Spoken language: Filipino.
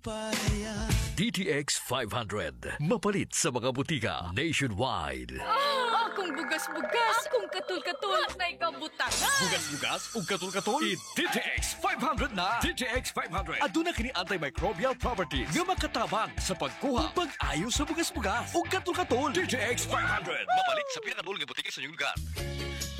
DTX 500. Mapalit sa mga butika nationwide. Akong bugas-bugas, akong katul-katul, na ikabutangan. Bugas-bugas ug katul-katul. DTX 500 na. DTX 500. Aduna kini antimicrobial properties nga makatabang sa pagkuha ug pag-ayo sa bugas-bugas ug katul-katul. DTX 500. Mapalit sa pinakadulong nga butika sa inyong lugar.